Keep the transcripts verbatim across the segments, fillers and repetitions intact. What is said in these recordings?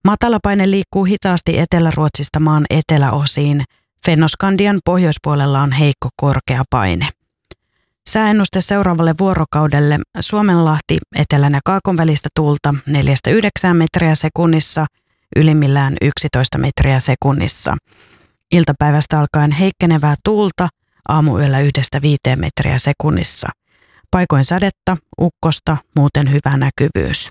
Matalapaine liikkuu hitaasti Etelä-Ruotsista maan eteläosiin. Fennoskandian pohjoispuolella on heikko korkea paine. Sääennuste seuraavalle vuorokaudelle: Suomenlahti etelän ja kaakon välistä tuulta neljästä yhdeksään metriä sekunnissa, ylimmillään yksitoista metriä sekunnissa. Iltapäivästä alkaen heikkenevää tuulta, aamuyöllä yhdestä viiteen metriä sekunnissa. Paikoin sadetta, ukkosta, muuten hyvä näkyvyys.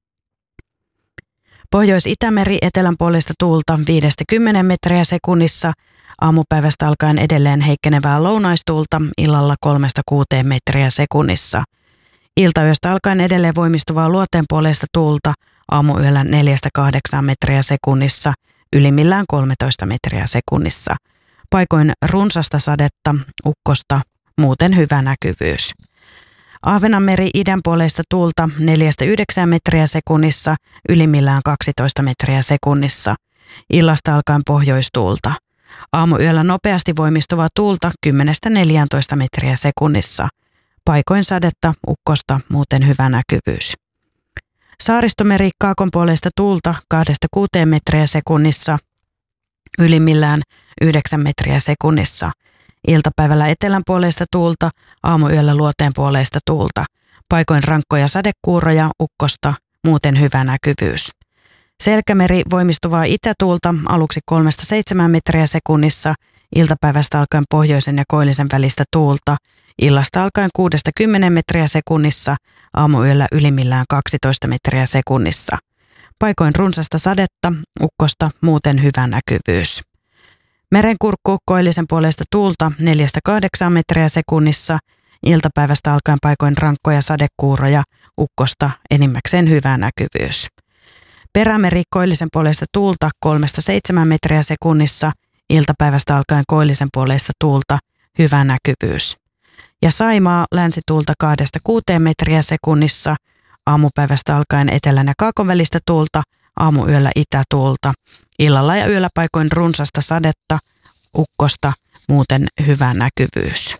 Pohjois-Itämeri etelän puolesta tuulta viidestä kymmeneen metriä sekunnissa, aamupäivästä alkaen edelleen heikkenevää lounaistuulta, illalla kolmesta kuuteen metriä sekunnissa. Iltayöstä alkaen edelleen voimistuvaa luoteenpuoleista tuulta, aamuyöllä neljästä kahdeksaan metriä sekunnissa, ylimmillään kolmetoista metriä sekunnissa. Paikoin runsasta sadetta, ukkosta, muuten hyvä näkyvyys. Ahvenanmeri idän puoleista tuulta neljästä yhdeksään metriä sekunnissa, ylimmillään kaksitoista metriä sekunnissa. Illasta alkaen pohjoistuulta. Aamuyöllä nopeasti voimistuvaa tuulta kymmenestä neljääntoista metriä sekunnissa. Paikoin sadetta, ukkosta, muuten hyvä näkyvyys. Saaristomeri kaakon puoleista tuulta kahdesta kuuteen metriä sekunnissa, ylimmillään yhdeksän metriä sekunnissa. Iltapäivällä etelän puoleista tuulta, aamuyöllä luoteen puoleista tuulta. Paikoin rankkoja sadekuuroja, ukkosta, muuten hyvä näkyvyys. Selkämeri voimistuvaa itätuulta aluksi kolmesta seitsemään metriä sekunnissa, iltapäivästä alkaen pohjoisen ja koillisen välistä tuulta, illasta alkaen kuudesta kymmeneen metriä sekunnissa, aamuyöllä ylimmillään kaksitoista metriä sekunnissa. Paikoin runsasta sadetta, ukkosta, muuten hyvä näkyvyys. Merenkurkku koillisen puolesta tuulta neljästä kahdeksaan metriä sekunnissa, iltapäivästä alkaen paikoin rankkoja sadekuuroja, ukkosta, enimmäkseen hyvä näkyvyys. Perämeri koillisen puolesta tuulta kolmesta seitsemään metriä sekunnissa, iltapäivästä alkaen koillisen puolesta tuulta, hyvä näkyvyys. Ja Saimaa länsituulta kahdesta kuuteen metriä sekunnissa, aamupäivästä alkaen etelän ja kaakon välistä tuulta, aamuyöllä itätuulta, illalla ja yöllä paikoin runsasta sadetta, ukkosta, muuten hyvä näkyvyys.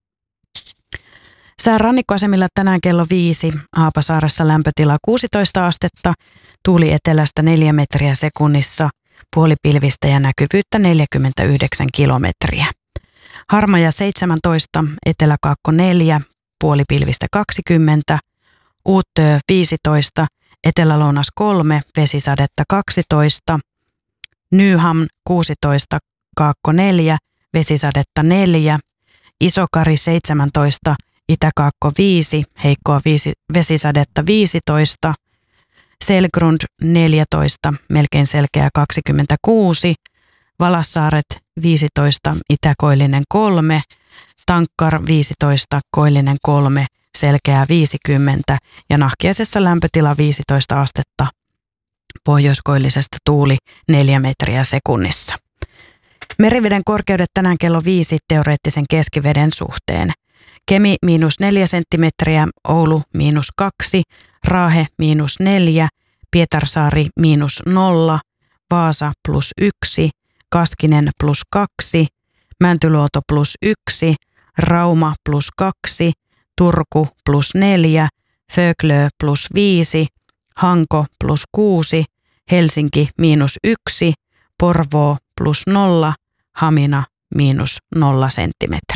Sään rannikkoasemilla tänään kello viisi, Haapasaaressa lämpötila kuusitoista astetta, tuuli etelästä neljä metriä sekunnissa, puolipilvistä ja näkyvyyttä neljäkymmentäyhdeksän kilometriä. Harmaja seitsemäntoista, Etelä-Kaakko neljä, puolipilvistä kaksikymmentä, Uuttöö viisitoista, Etelä-Lounas kolme, vesisadetta kaksitoista, Nyham kuusitoista, Kaakko neljä, vesisadetta neljä, Isokari seitsemäntoista, Itä-Kaakko viisi, heikkoa viisi, vesisadetta viisitoista, Selgrund neljätoista, melkein selkeä kaksikymmentäkuusi, Valassaaret viisitoista, Itä-Koillinen kolme, Tankkar viisitoista, Koillinen kolme, selkeää viisikymmentä ja Nahkiaisessa lämpötila viisitoista astetta, pohjoiskoillisesta tuuli neljä metriä sekunnissa. Meriveden korkeudet tänään kello viisi teoreettisen keskiveden suhteen. Kemi miinus neljä senttimetriä, Oulu miinus kaksi, Raahe miinus neljä, Pietarsaari miinus nolla, Vaasa plus yksi, Kaskinen plus kaksi, Mäntyluoto plus yksi, Rauma plus kaksi, Turku plus neljä, Föglö plus viisi, Hanko plus kuusi, Helsinki miinus yksi, Porvoo plus nolla, Hamina miinus nolla senttimetriä.